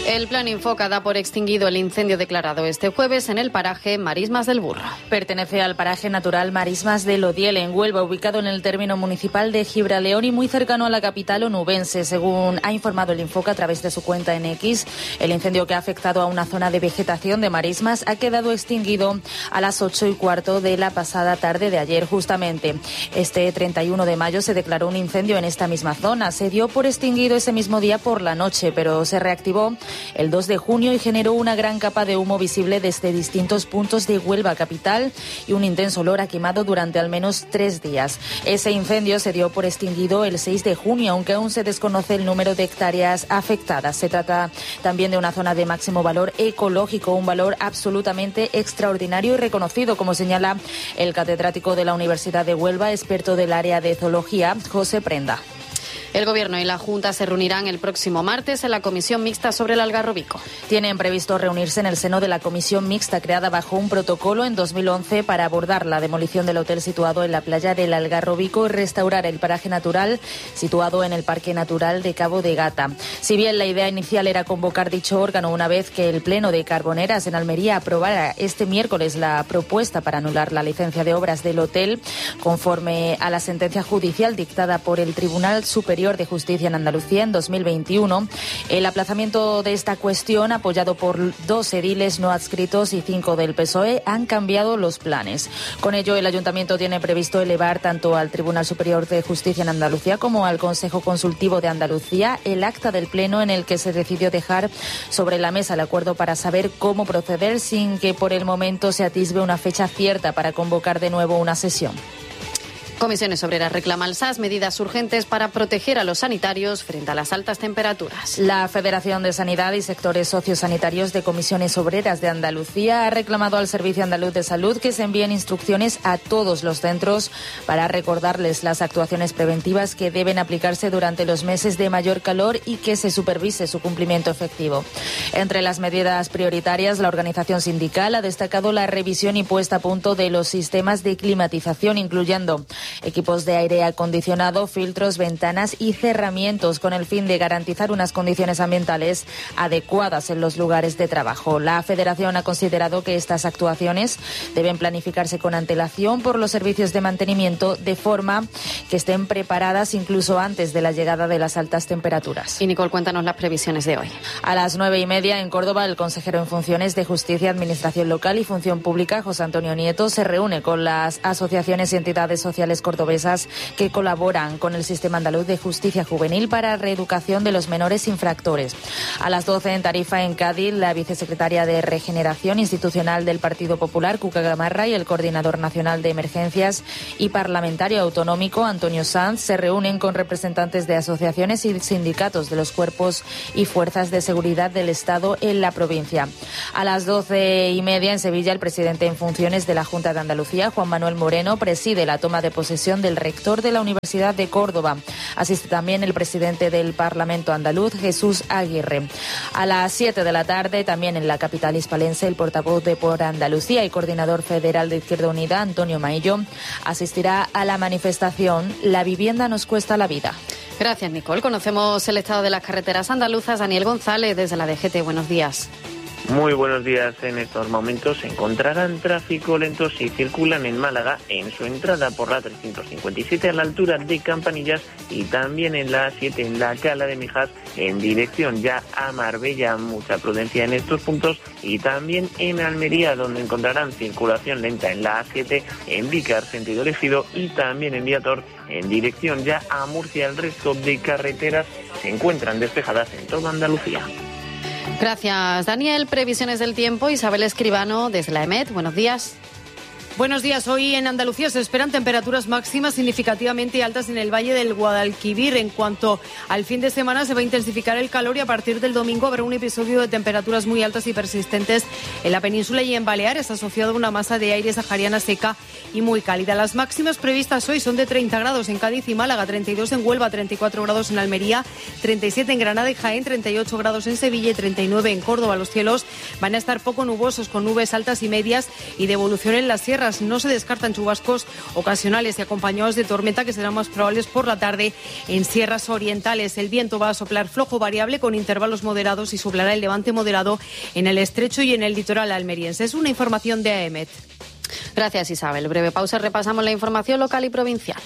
El Plan Infoca da por extinguido el incendio declarado este jueves en el paraje Marismas del Burro. Pertenece al paraje natural Marismas del Odiel, en Huelva, ubicado en el término municipal de Gibraleón y muy cercano a la capital onubense. Según ha informado el Infoca a través de su cuenta en X, el incendio que ha afectado a una zona de vegetación de Marismas ha quedado extinguido a las 8:15 de la pasada tarde de ayer. Justamente este 31 de mayo se declaró un incendio en esta misma zona. Se dio por extinguido ese mismo día por la noche, pero se reactivó el 2 de junio y generó una gran capa de humo visible desde distintos puntos de Huelva capital y un intenso olor a quemado durante al menos 3 días. Ese incendio se dio por extinguido el 6 de junio, aunque aún se desconoce el número de hectáreas afectadas. Se trata también de una zona de máximo valor ecológico, un valor absolutamente extraordinario y reconocido, como señala el catedrático de la Universidad de Huelva, experto del área de zoología, José Prenda. El Gobierno y la Junta se reunirán el próximo martes en la Comisión Mixta sobre el Algarrobico. Tienen previsto reunirse en el seno de la Comisión Mixta creada bajo un protocolo en 2011 para abordar la demolición del hotel situado en la playa del Algarrobico y restaurar el paraje natural situado en el Parque Natural de Cabo de Gata. Si bien la idea inicial era convocar dicho órgano una vez que el Pleno de Carboneras en Almería aprobara este miércoles la propuesta para anular la licencia de obras del hotel, conforme a la sentencia judicial dictada por el Tribunal Superior de Justicia en Andalucía en 2021, el aplazamiento de esta cuestión, apoyado por 2 ediles no adscritos y 5 del PSOE, han cambiado los planes. Con ello, el Ayuntamiento tiene previsto elevar tanto al Tribunal Superior de Justicia en Andalucía como al Consejo Consultivo de Andalucía el acta del Pleno en el que se decidió dejar sobre la mesa el acuerdo para saber cómo proceder sin que por el momento se atisbe una fecha cierta para convocar de nuevo una sesión. Comisiones Obreras reclama al SAS medidas urgentes para proteger a los sanitarios frente a las altas temperaturas. La Federación de Sanidad y Sectores Sociosanitarios de Comisiones Obreras de Andalucía ha reclamado al Servicio Andaluz de Salud que se envíen instrucciones a todos los centros para recordarles las actuaciones preventivas que deben aplicarse durante los meses de mayor calor y que se supervise su cumplimiento efectivo. Entre las medidas prioritarias, la organización sindical ha destacado la revisión y puesta a punto de los sistemas de climatización, incluyendo equipos de aire acondicionado, filtros, ventanas y cerramientos, con el fin de garantizar unas condiciones ambientales adecuadas en los lugares de trabajo. La Federación ha considerado que estas actuaciones deben planificarse con antelación por los servicios de mantenimiento, de forma que estén preparadas incluso antes de la llegada de las altas temperaturas. Y Nicole, cuéntanos las previsiones de hoy. A las 9:30 en Córdoba, el consejero en funciones de Justicia, Administración Local y Función Pública, José Antonio Nieto, se reúne con las asociaciones y entidades sociales cordobesas que colaboran con el Sistema Andaluz de Justicia Juvenil para reeducación de los menores infractores. A las 12 en Tarifa, en Cádiz, la vicesecretaria de Regeneración Institucional del Partido Popular, Cuca Gamarra, y el coordinador nacional de emergencias y parlamentario autonómico, Antonio Sanz, se reúnen con representantes de asociaciones y sindicatos de los cuerpos y fuerzas de seguridad del Estado en la provincia. A las 12:30 en Sevilla, el presidente en funciones de la Junta de Andalucía, Juan Manuel Moreno, preside la toma de posesión del rector de la Universidad de Córdoba. Asiste también el presidente del Parlamento andaluz, Jesús Aguirre. A las 7 de la tarde, también en la capital hispalense, el portavoz de Por Andalucía y coordinador federal de Izquierda Unida, Antonio Maillo, asistirá a la manifestación La vivienda nos cuesta la vida. Gracias, Nicole. Conocemos el estado de las carreteras andaluzas. Daniel González, desde la DGT. Buenos días. Muy buenos días. En estos momentos se encontrarán tráfico lento si circulan en Málaga en su entrada por la 357 a la altura de Campanillas y también en la A7 en la Cala de Mijas en dirección ya a Marbella. Mucha prudencia en estos puntos y también en Almería, donde encontrarán circulación lenta en la A7 en Vícar sentido Ejido y también en Viator en dirección ya a Murcia. El resto de carreteras se encuentran despejadas en toda Andalucía. Gracias, Daniel. Previsiones del tiempo, Isabel Escribano, desde la EMET. Buenos días. Buenos días. Hoy en Andalucía se esperan temperaturas máximas significativamente altas en el Valle del Guadalquivir. En cuanto al fin de semana, se va a intensificar el calor y a partir del domingo habrá un episodio de temperaturas muy altas y persistentes en la península y en Baleares, asociado a una masa de aire sahariana seca y muy cálida. Las máximas previstas hoy son de 30 grados en Cádiz y Málaga, 32 en Huelva, 34 grados en Almería, 37 en Granada y Jaén, 38 grados en Sevilla y 39 en Córdoba. Los cielos van a estar poco nubosos, con nubes altas y medias y de evolución en la sierra. sierras. No se descartan chubascos ocasionales y acompañados de tormenta que serán más probables por la tarde en sierras orientales. El viento va a soplar flojo variable con intervalos moderados y soplará el levante moderado en el estrecho y en el litoral almeriense. Es una información de AEMET. Gracias, Isabel. Breve pausa, repasamos la información local y provincial.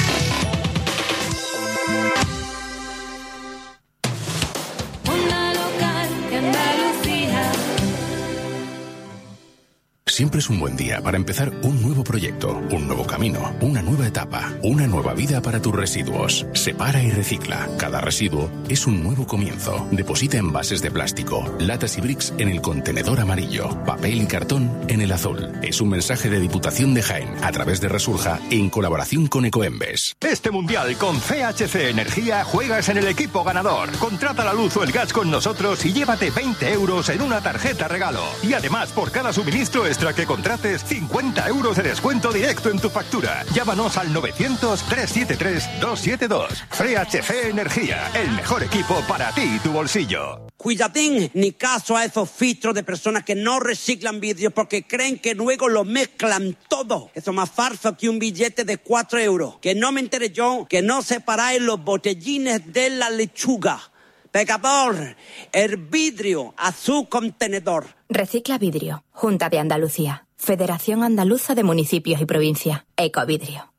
Siempre es un buen día para empezar un nuevo proyecto, un nuevo camino, una nueva etapa, una nueva vida para tus residuos. Separa y recicla. Cada residuo es un nuevo comienzo. Deposita envases de plástico, latas y bricks en el contenedor amarillo, papel y cartón en el azul. Es un mensaje de Diputación de Jaén a través de Resurja en colaboración con Ecoembes. Este mundial con CHC Energía juegas en el equipo ganador. Contrata la luz o el gas con nosotros y llévate 20 euros en una tarjeta regalo. Y además, por cada suministro extra que contrates, 50 euros de descuento directo en tu factura. Llámanos al 900-373-272. CHC Energía, el mejor equipo para ti y tu bolsillo. Cuidadín, ni caso a esos filtros de personas que no reciclan vidrio porque creen que luego lo mezclan todo. Eso es más falso que un billete de 4 euros. Que no me enteré yo, que no separáis los botellines de la lechuga. Pecador, el vidrio a su contenedor. Recicla Vidrio. Junta de Andalucía. Federación Andaluza de Municipios y Provincias. Ecovidrio.